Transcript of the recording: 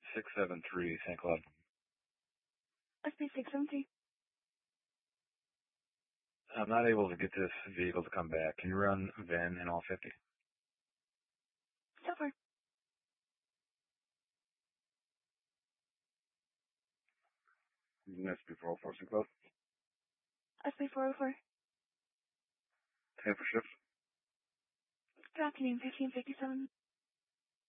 673 St. Cloud. SB673. I'm not able to get this vehicle to come back. Can you run VIN in all 50? So far. SB404 St. Cloud. SB404. 10 for shift. Good afternoon, 1557.